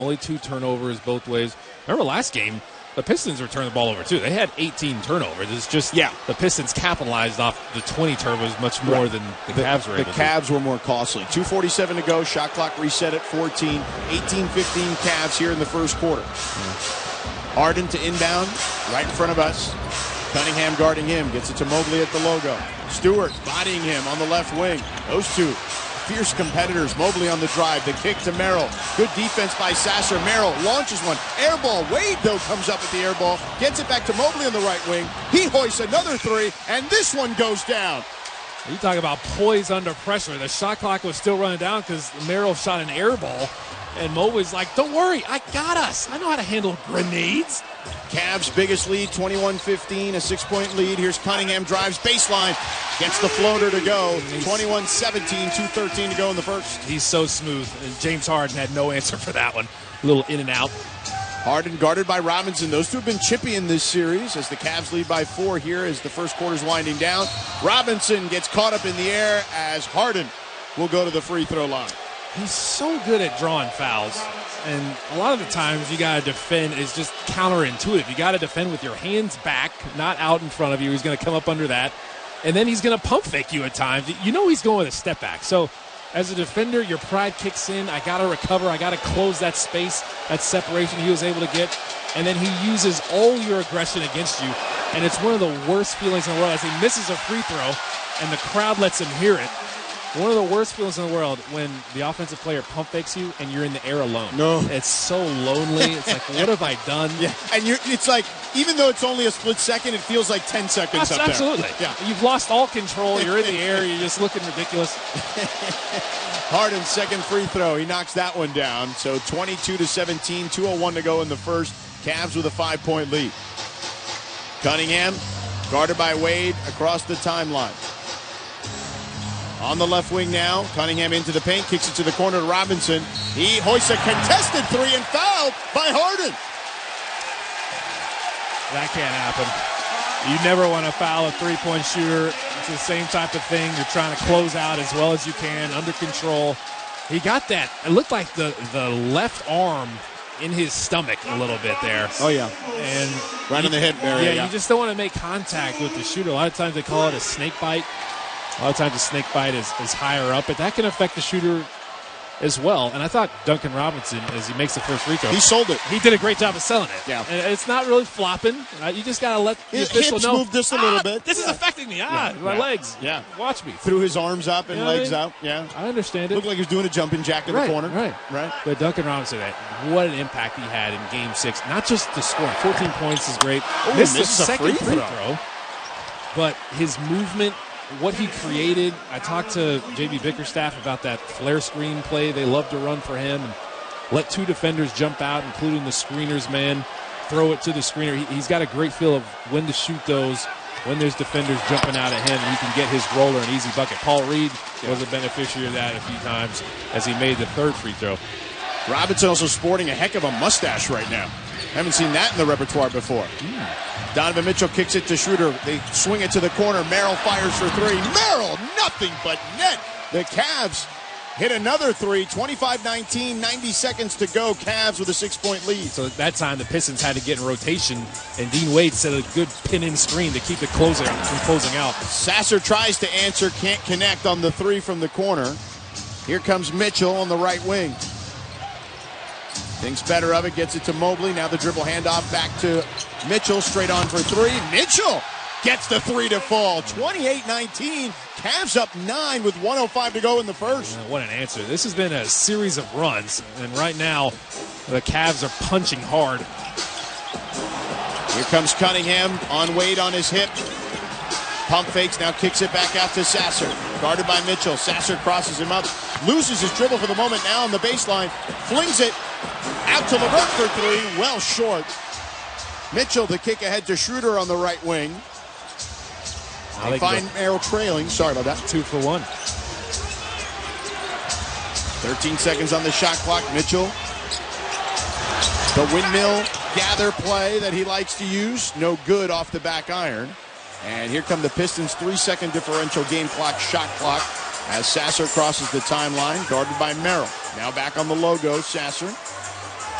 Only 2 turnovers both ways. Remember last game, the Pistons were turning the ball over too. They had 18 turnovers. It's just the Pistons capitalized off the 20 turnovers much more than the Cavs were able to. The Cavs were more costly. 2:47 to go. Shot clock reset at 14. 18-15 Cavs here in the first quarter. Harden to inbound, right in front of us. Cunningham guarding him. Gets it to Mobley at the logo. Stewart bodying him on the left wing. Those two fierce competitors. Mobley on the drive. The kick to Merrill. Good defense by Sasser. Merrill launches one. Air ball. Wade, though, comes up with the air ball. Gets it back to Mobley on the right wing. He hoists another three, and this one goes down. You talk about poise under pressure. The shot clock was still running down because Merrill shot an air ball. And Mobley's like, don't worry, I got us. I know how to handle grenades. Cavs' biggest lead, 21-15, a 6-point lead. Here's Cunningham, drives baseline, gets the floater to go. 21-17, 2:13 to go in the first. He's so smooth, and James Harden had no answer for that one. A little in and out. Harden guarded by Robinson. Those two have been chippy in this series as the Cavs lead by 4 here as the first quarter's winding down. Robinson gets caught up in the air as Harden will go to the free throw line. He's so good at drawing fouls, and a lot of the times you got to defend is just counterintuitive. You got to defend with your hands back, not out in front of you. He's going to come up under that, and then he's going to pump fake you at times. You know he's going with a step back. So as a defender, your pride kicks in. I got to recover. I got to close that space, that separation he was able to get, and then he uses all your aggression against you, and it's one of the worst feelings in the world as he misses a free throw, and the crowd lets him hear it. One of the worst feelings in the world when the offensive player pump fakes you and you're in the air alone. No. It's so lonely. It's like, what have I done? Yeah, and it's like, even though it's only a split second, it feels like 10 seconds up there. Absolutely. Yeah. You've lost all control. You're in the air. You're just looking ridiculous. Harden's second free throw. He knocks that one down. So 22-17, 2:01 to go in the first. Cavs with a 5-point lead. Cunningham, guarded by Wade across the timeline. On the left wing now, Cunningham into the paint, kicks it to the corner to Robinson. He hoists a contested three and fouled by Harden. That can't happen. You never want to foul a three-point shooter. It's the same type of thing. You're trying to close out as well as you can, under control. He got that. It looked like the left arm in his stomach a little bit there. Oh, yeah. And right in the hip area. Yeah, you just don't want to make contact with the shooter. A lot of times they call it a snake bite. A lot of times the snake bite is higher up, but that can affect the shooter as well. And I thought Duncan Robinson, as he makes the first free throw, he sold it. He did a great job of selling it. Yeah. And it's not really flopping. You just got to let the official know. Moved just a little bit. This is affecting me. My legs. Yeah. Watch me. Threw his arms up and legs out. Yeah. I understand it. Looked like he was doing a jumping jack in the corner. Right. But Duncan Robinson, what an impact he had in Game 6. Not just the scoring. 14 points is great. This is the second free throw. But his movement, what he created. I talked to J.B. Bickerstaff about that flare screen play. They love to run for him and let 2 defenders jump out, including the screener's man, throw it to the screener. He's got a great feel of when to shoot those, when there's defenders jumping out at him, and he can get his roller an easy bucket. Paul Reed was a beneficiary of that a few times as he made the third free throw. Robinson also sporting a heck of a mustache right now. Haven't seen that in the repertoire before. Donovan Mitchell kicks it to Schroeder. They swing it to the corner. Merrill fires for 3. Merrill, nothing but net. The Cavs hit another 3. 25-19, 90 seconds to go. Cavs with a 6-point lead. So at that time, the Pistons had to get in rotation, and Dean Wade set a good pin-in screen to keep the closer from closing out. Sasser tries to answer, can't connect on the 3 from the corner. Here comes Mitchell on the right wing. Thinks better of it, gets it to Mobley. Now the dribble handoff back to Mitchell, straight on for 3. Mitchell gets the 3 to fall. 28-19. Cavs up 9 with 1:05 to go in the first. What an answer. This has been a series of runs, and right now the Cavs are punching hard. Here comes Cunningham on Wade on his hip. Pump fakes, now kicks it back out to Sasser. Guarded by Mitchell. Sasser crosses him up. Loses his dribble for the moment now on the baseline. Flings it out to LeBron for 3. Well short. Mitchell the kick ahead to Schroeder on the right wing. They find Merrill trailing. Sorry about that. 2 for 1. 13 seconds on the shot clock. Mitchell. The windmill gather play that he likes to use. No good off the back iron. And here come the Pistons' 3-second differential game clock, shot clock, as Sasser crosses the timeline, guarded by Merrill. Now back on the logo, Sasser.